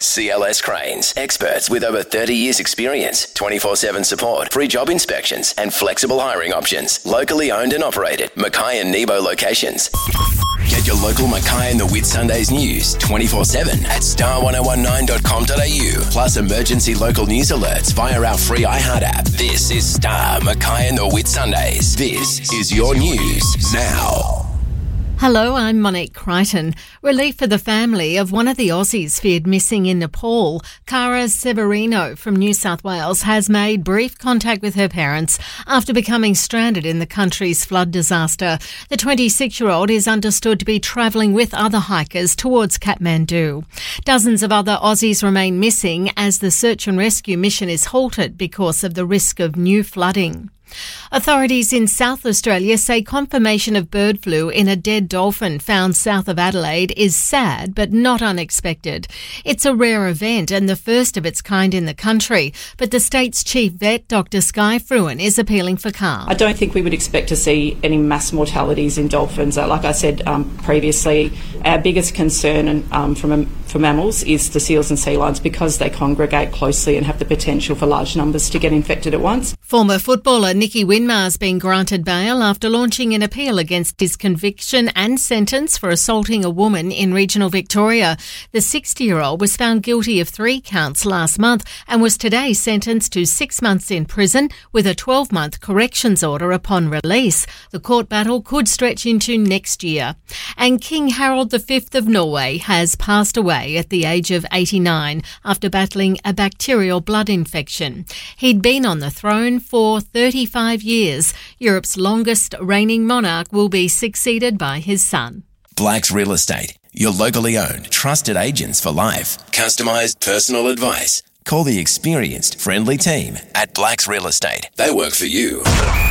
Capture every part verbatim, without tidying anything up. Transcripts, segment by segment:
C L S Cranes, experts with over thirty years experience, twenty-four seven support, free job inspections and flexible hiring options. Locally owned and operated. Mackay and Nebo locations. Get your local Mackay and the Whitsundays news twenty-four seven at star ten nineteen dot com dot a u. Plus emergency local news alerts via our free iHeart app. This is Star Mackay and the Whitsundays. This is your news now. Hello, I'm Monique Crichton. Relief for the family of one of the Aussies feared missing in Nepal. Cara Severino from New South Wales has made brief contact with her parents after becoming stranded in the country's flood disaster. The twenty-six-year-old is understood to be travelling with other hikers towards Kathmandu. Dozens of other Aussies remain missing as the search and rescue mission is halted because of the risk of new flooding. Authorities in South Australia say confirmation of bird flu in a dead dolphin found south of Adelaide is sad but not unexpected. It's a rare event and the first of its kind in the country, but the state's chief vet, Doctor Sky Fruin, is appealing for calm. I don't think we would expect to see any mass mortalities in dolphins. Like I said um, previously, our biggest concern um, from, for mammals is the seals and sea lions because they congregate closely and have the potential for large numbers to get infected at once. Former footballer Nicky Winmar's been granted bail after launching an appeal against his conviction and sentence for assaulting a woman in regional Victoria. The sixty-year-old was found guilty of three counts last month and was today sentenced to six months in prison with a twelve-month corrections order upon release. The court battle could stretch into next year. And King Harold the Fifth of Norway has passed away at the age of eighty-nine after battling a bacterial blood infection. He'd been on the throne for thirty-five years. Europe's longest reigning monarch will be succeeded by his son. Blacks Real Estate, your locally owned, trusted agents for life. Customised personal advice. Call the experienced, friendly team at Blacks Real Estate. They work for you.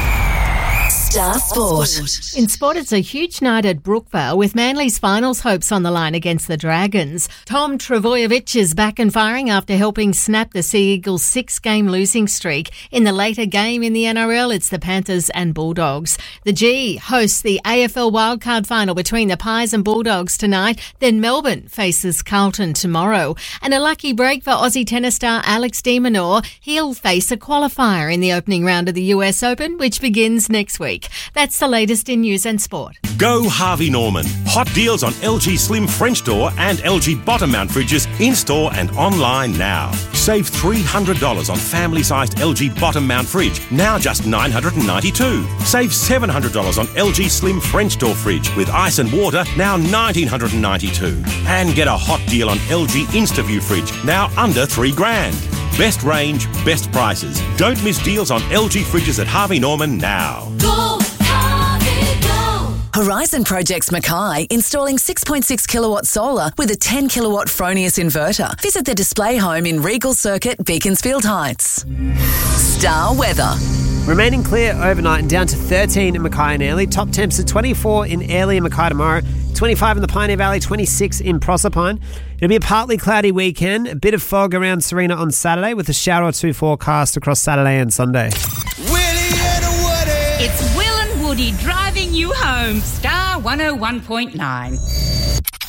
Star Sport. In sport, it's a huge night at Brookvale with Manly's finals hopes on the line against the Dragons. Tom Trbojevic is back and firing after helping snap the Sea Eagles' six-game losing streak. In the later game in the N R L, it's the Panthers and Bulldogs. The G hosts the A F L wildcard final between the Pies and Bulldogs tonight. Then Melbourne faces Carlton tomorrow. And a lucky break for Aussie tennis star Alex de Minaur. He'll face a qualifier in the opening round of the U S Open, which begins next week. That's the latest in news and sport. Go Harvey Norman. Hot deals on L G Slim French door and L G bottom mount fridges in-store and online now. Save three hundred dollars on family-sized L G bottom mount fridge, now just nine hundred ninety-two dollars. Save seven hundred dollars on L G Slim French door fridge with ice and water, now one thousand nine hundred ninety-two dollars. And get a hot deal on L G InstaView fridge, now under three grand. Best range, best prices. Don't miss deals on L G fridges at Harvey Norman now. Go, Harvey, go! Horizon Projects Mackay installing six point six kilowatt solar with a ten kilowatt Fronius inverter. Visit the display home in Regal Circuit, Beaconsfield Heights. Star weather. Remaining clear overnight and down to thirteen in Mackay and Airlie. Top temps are twenty-four in Airlie and Mackay tomorrow. twenty-five in the Pioneer Valley, twenty-six in Proserpine. It'll be a partly cloudy weekend. A bit of fog around Serena on Saturday with a shower or two forecast across Saturday and Sunday. Willie and Woody! It's Will and Woody driving you home. Star one oh one point nine.